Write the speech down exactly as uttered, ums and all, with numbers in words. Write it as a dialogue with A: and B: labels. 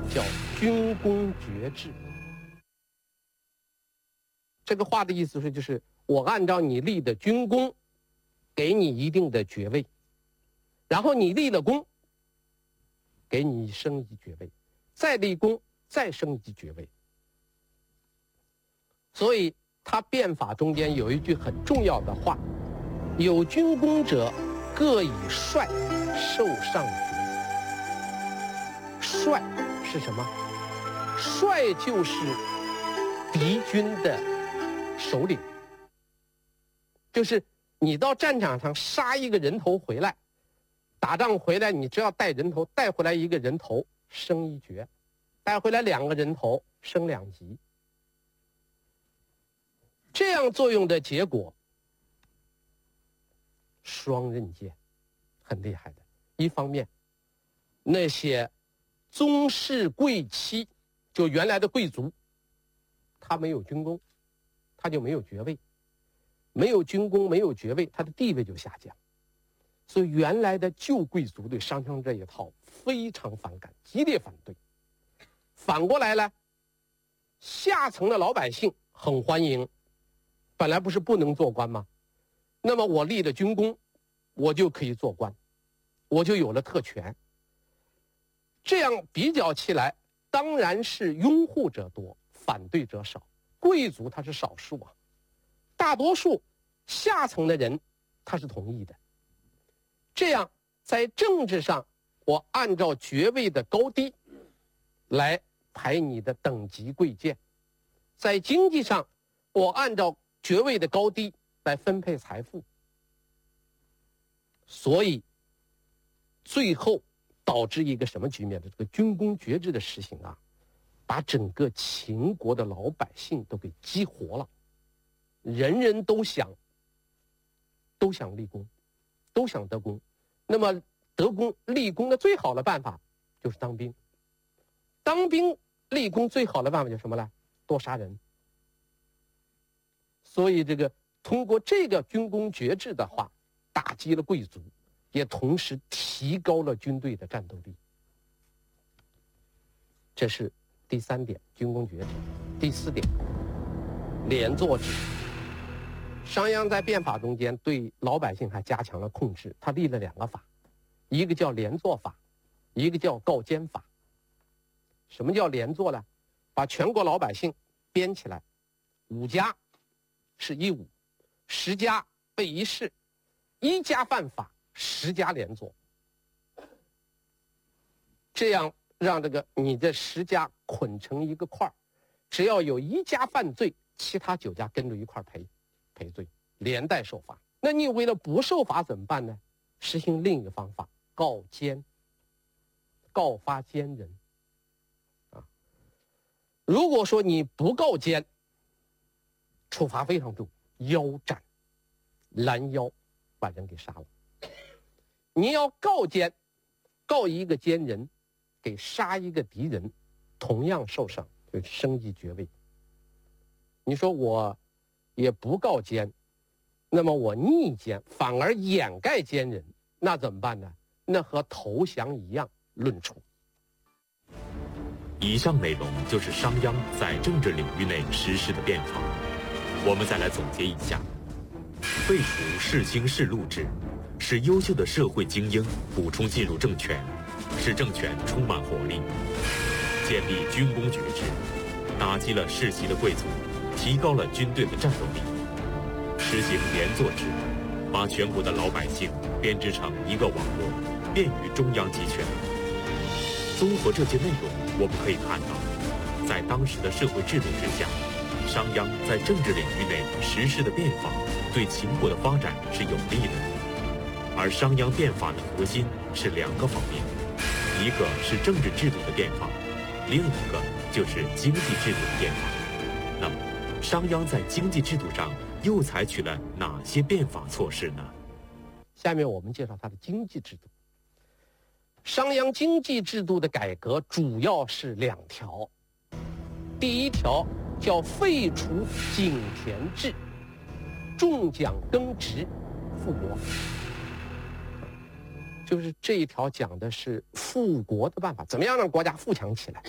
A: 叫军功爵制。这个话的意思是，就是我按照你立的军功，给你一定的爵位，然后你立了功，给你升一爵位，再立功，再升一爵位。所以他变法中间有一句很重要的话：有军功者，各以帅受上爵。帅是什么？帅就是敌军的首领，就是你到战场上杀一个人头回来，打仗回来，你只要带人头，带回来一个人头升一爵，带回来两个人头升两级。这样作用的结果，双刃剑，很厉害的。一方面，那些宗室贵戚，就原来的贵族，他没有军功，他就没有爵位，没有军功，没有爵位，他的地位就下降。所以原来的旧贵族对商鞅这一套非常反感，激烈反对。反过来呢，下层的老百姓很欢迎，本来不是不能做官吗？那么我立了军功，我就可以做官，我就有了特权。这样比较起来，当然是拥护者多，反对者少。贵族他是少数啊，大多数下层的人他是同意的。这样在政治上，我按照爵位的高低来排你的等级贵贱；在经济上，我按照爵位的高低来分配财富。所以最后导致一个什么局面的？这个军功爵制的实行啊，把整个秦国的老百姓都给激活了，人人都想都想立功，都想得功。那么得功立功的最好的办法就是当兵，当兵立功最好的办法就是什么呢？多杀人。所以这个通过这个军功爵制的话，打击了贵族，也同时提高了军队的战斗力。这是第三点，军功爵制。第四点，连坐制。商鞅在变法中间对老百姓还加强了控制，他立了两个法，一个叫连坐法，一个叫告监法。什么叫连坐呢？把全国老百姓编起来，五家是一五，十家备一事，一家犯法，十家连坐。这样让这个你这十家捆成一个块儿，只要有一家犯罪，其他九家跟着一块儿赔赔罪，连带受罚。那你为了不受罚怎么办呢？实行另一个方法，告监，告发奸人。啊，如果说你不告监，处罚非常重，腰斩，拦腰把人给杀了。你要告奸，告一个奸人，给杀一个敌人，同样受赏，就升级爵位。你说我也不告奸，那么我逆奸，反而掩盖奸人，那怎么办呢？那和投降一样，论处。
B: 以上内容就是商鞅在政治领域内实施的变法。我们再来总结一下：废除世卿世禄制，使优秀的社会精英补充进入政权，使政权充满活力；建立军功爵制，打击了世袭的贵族，提高了军队的战斗力；实行连坐制，把全国的老百姓编织成一个网络，便于中央集权。综合这些内容，我们可以看到，在当时的社会制度之下，商鞅在政治领域内实施的变法，对秦国的发展是有利的。而商鞅变法的核心是两个方面，一个是政治制度的变法，另一个就是经济制度的变法。那么，商鞅在经济制度上又采取了哪些变法措施呢？
A: 下面我们介绍他的经济制度。商鞅经济制度的改革主要是两条，第一条叫废除井田制，重奖耕植，富国。就是这一条讲的是富国的办法，怎么样让国家富强起来。